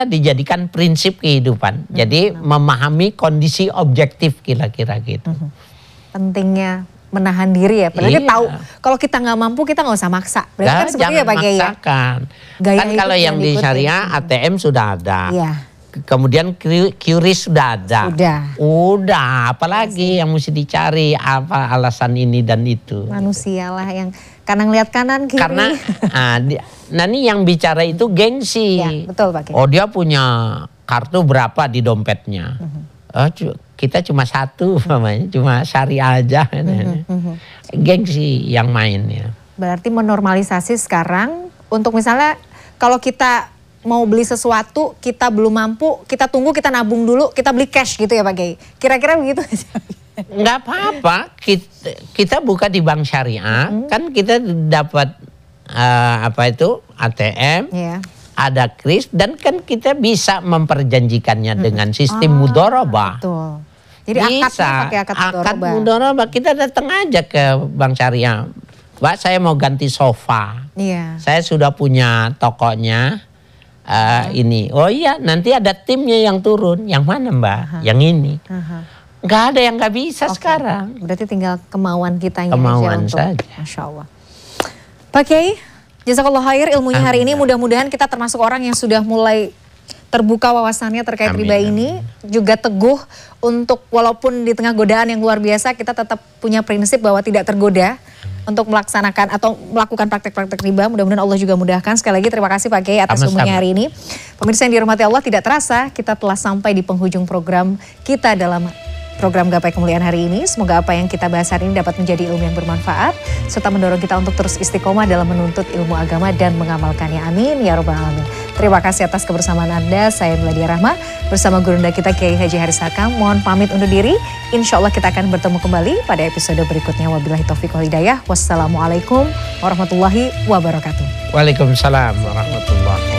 dijadikan prinsip kehidupan. Jadi memahami kondisi objektif kira-kira gitu. Pentingnya menahan diri ya. Padahal kita tahu kalau kita nggak mampu kita nggak usah maksa. Berarti kan seperti ya Pak Kiai ya. Kan kalau yang di syariah ATM sudah ada. Iya. Kemudian QRIS sudah ada. Udah. Apalagi yang mesti dicari apa alasan ini dan itu. Manusia lah yang karena ngelihat kanan kiri. Karena nah ini yang bicara itu gengsi. Ya, betul Pak Kiai. Oh dia punya kartu berapa di dompetnya. Kita cuma satu namanya, cuma syariah aja. Gengsi yang main ya. Berarti menormalisasi sekarang untuk misalnya kalau kita mau beli sesuatu, kita belum mampu, kita tunggu, kita nabung dulu, kita beli cash gitu ya Pak Kiai. Kira-kira begitu aja. Enggak apa-apa, kita buka di bank syariah, kan kita dapat ATM, ada kris, dan kan kita bisa memperjanjikannya dengan sistem mudharabah. Betul. Jadi akad mudharabah, kita datang aja ke bank syariah. Mbak, saya mau ganti sofa. Saya sudah punya tokonya. Ini, oh iya nanti ada timnya yang turun. Yang mana Mbak? Yang ini. Nggak ada yang nggak bisa sekarang. Berarti tinggal kemauan kitanya kemauan aja saja. Masya Allah. Pak Kiai, jazakallah khair ilmunya hari ini. Mudah-mudahan kita termasuk orang yang sudah mulai terbuka wawasannya terkait riba ini. Juga teguh untuk walaupun di tengah godaan yang luar biasa, kita tetap punya prinsip bahwa tidak tergoda untuk melaksanakan atau melakukan praktek-praktek riba. Mudah-mudahan Allah juga mudahkan. Sekali lagi terima kasih Pak Kiai atas ilmunya hari ini. Pemirsa yang dirahmati Allah, tidak terasa kita telah sampai di penghujung program kita dalam program Gapai Kemuliaan hari ini. Semoga apa yang kita bahas hari ini dapat menjadi ilmu yang bermanfaat serta mendorong kita untuk terus istiqomah dalam menuntut ilmu agama dan mengamalkannya. Amin ya robbal alamin. Terima kasih atas kebersamaan Anda. Saya Meladia Rahma bersama gurunda kita Kiai Haji Haris Hakam. Mohon pamit undur diri. Insya Allah kita akan bertemu kembali pada episode berikutnya. Wabillahi taufiq wal hidayah. Wassalamualaikum warahmatullahi wabarakatuh. Waalaikumsalam warahmatullahi wabarakatuh.